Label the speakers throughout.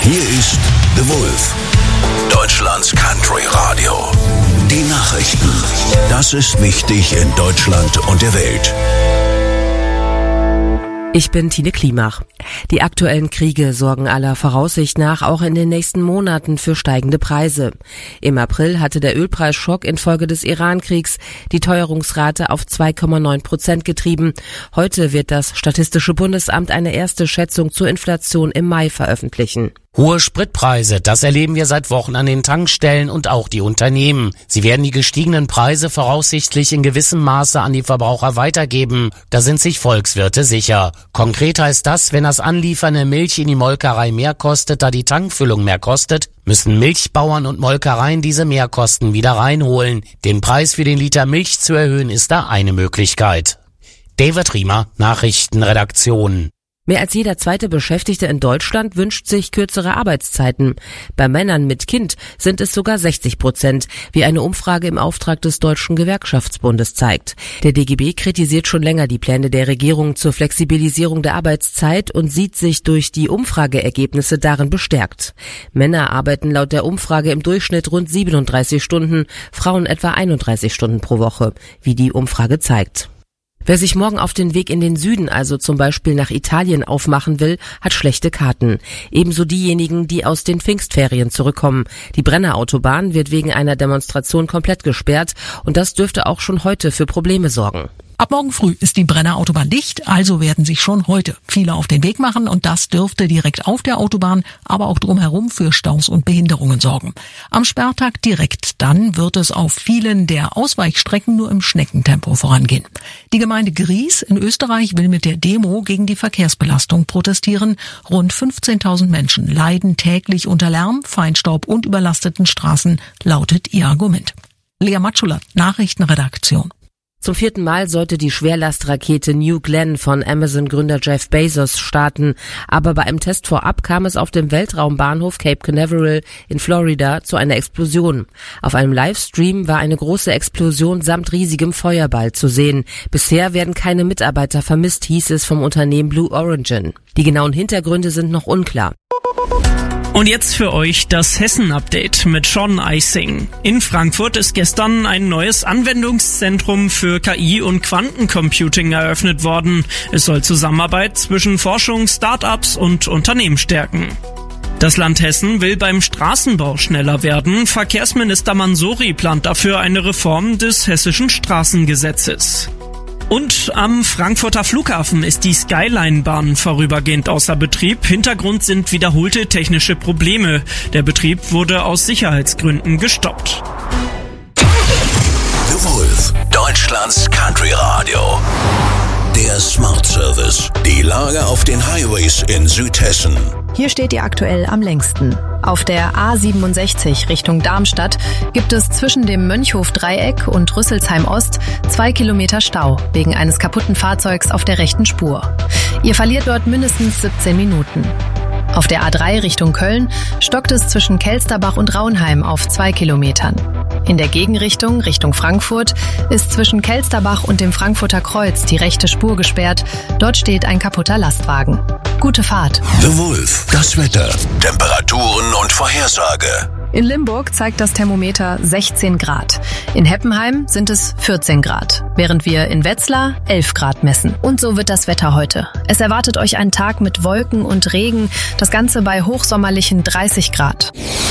Speaker 1: Hier ist The Wolf, Deutschlands Country Radio. Die Nachrichten. Das ist wichtig in Deutschland und der Welt.
Speaker 2: Ich bin Tine Klimach. Die aktuellen Kriege sorgen aller Voraussicht nach auch in den nächsten Monaten für steigende Preise. Im April hatte der Ölpreisschock infolge des Iran-Kriegs die Teuerungsrate auf 2,9% getrieben. Heute wird das Statistische Bundesamt eine erste Schätzung zur Inflation im Mai veröffentlichen.
Speaker 3: Hohe Spritpreise, das erleben wir seit Wochen an den Tankstellen und auch die Unternehmen. Sie werden die gestiegenen Preise voraussichtlich in gewissem Maße an die Verbraucher weitergeben. Da sind sich Volkswirte sicher. Konkret heißt das, wenn das Anliefern der Milch in die Molkerei mehr kostet, da die Tankfüllung mehr kostet, müssen Milchbauern und Molkereien diese Mehrkosten wieder reinholen. Den Preis für den Liter Milch zu erhöhen ist da eine Möglichkeit. David Riemer, Nachrichtenredaktion.
Speaker 2: Mehr als jeder zweite Beschäftigte in Deutschland wünscht sich kürzere Arbeitszeiten. Bei Männern mit Kind sind es sogar 60%, wie eine Umfrage im Auftrag des Deutschen Gewerkschaftsbundes zeigt. Der DGB kritisiert schon länger die Pläne der Regierung zur Flexibilisierung der Arbeitszeit und sieht sich durch die Umfrageergebnisse darin bestärkt. Männer arbeiten laut der Umfrage im Durchschnitt rund 37 Stunden, Frauen etwa 31 Stunden pro Woche, wie die Umfrage zeigt. Wer sich morgen auf den Weg in den Süden, also zum Beispiel nach Italien, aufmachen will, hat schlechte Karten. Ebenso diejenigen, die aus den Pfingstferien zurückkommen. Die Brenner Autobahn wird wegen einer Demonstration komplett gesperrt und das dürfte auch schon heute für Probleme sorgen.
Speaker 4: Ab morgen früh ist die Brenner Autobahn dicht, also werden sich schon heute viele auf den Weg machen und das dürfte direkt auf der Autobahn, aber auch drumherum für Staus und Behinderungen sorgen. Am Sperrtag direkt dann wird es auf vielen der Ausweichstrecken nur im Schneckentempo vorangehen. Die Gemeinde Gries in Österreich will mit der Demo gegen die Verkehrsbelastung protestieren. Rund 15.000 Menschen leiden täglich unter Lärm, Feinstaub und überlasteten Straßen, lautet ihr Argument. Lea Matschula, Nachrichtenredaktion.
Speaker 2: Zum 4. Mal sollte die Schwerlastrakete New Glenn von Amazon-Gründer Jeff Bezos starten. Aber bei einem Test vorab kam es auf dem Weltraumbahnhof Cape Canaveral in Florida zu einer Explosion. Auf einem Livestream war eine große Explosion samt riesigem Feuerball zu sehen. Bisher werden keine Mitarbeiter vermisst, hieß es vom Unternehmen Blue Origin. Die genauen Hintergründe sind noch unklar.
Speaker 5: Und jetzt für euch das Hessen-Update mit Sean Eising. In Frankfurt ist gestern ein neues Anwendungszentrum für KI und Quantencomputing eröffnet worden. Es soll Zusammenarbeit zwischen Forschung, Start-ups und Unternehmen stärken. Das Land Hessen will beim Straßenbau schneller werden. Verkehrsminister Mansouri plant dafür eine Reform des hessischen Straßengesetzes. Und am Frankfurter Flughafen ist die Skyline-Bahn vorübergehend außer Betrieb. Hintergrund sind wiederholte technische Probleme. Der Betrieb wurde aus Sicherheitsgründen gestoppt.
Speaker 1: The Wolf, Deutschlands Country Radio. Der Smart Service. Die Lage auf den Highways in Südhessen.
Speaker 6: Hier steht ihr aktuell am längsten. Auf der A67 Richtung Darmstadt gibt es zwischen dem Mönchhof-Dreieck und Rüsselsheim-Ost 2 Kilometer Stau wegen eines kaputten Fahrzeugs auf der rechten Spur. Ihr verliert dort mindestens 17 Minuten. Auf der A3 Richtung Köln stockt es zwischen Kelsterbach und Raunheim auf 2 Kilometern. In der Gegenrichtung, Richtung Frankfurt, ist zwischen Kelsterbach und dem Frankfurter Kreuz die rechte Spur gesperrt. Dort steht ein kaputter Lastwagen. Gute Fahrt.
Speaker 1: The Wolf, das Wetter, Temperaturen und Vorhersage.
Speaker 6: In Limburg zeigt das Thermometer 16 Grad. In Heppenheim sind es 14 Grad, während wir in Wetzlar 11 Grad messen. Und so wird das Wetter heute. Es erwartet euch ein Tag mit Wolken und Regen, das Ganze bei hochsommerlichen 30 Grad.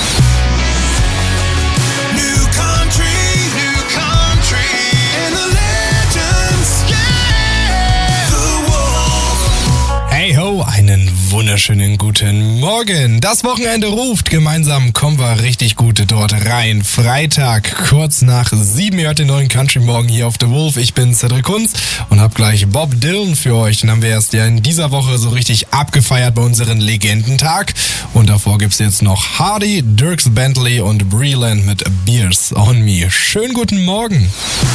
Speaker 7: Hey ho, einen wunderschönen guten Morgen. Das Wochenende ruft. Gemeinsam kommen wir richtig gut dort rein. Freitag, kurz nach 7 hört den neuen Country Morgen hier auf The Wolf. Ich bin Cedric Kunz und hab gleich Bob Dylan für euch. Den haben wir erst ja in dieser Woche so richtig abgefeiert bei unserem Legendentag. Und davor gibt's jetzt noch Hardy, Dierks Bentley und Breland mit Beers on Me. Schönen guten Morgen.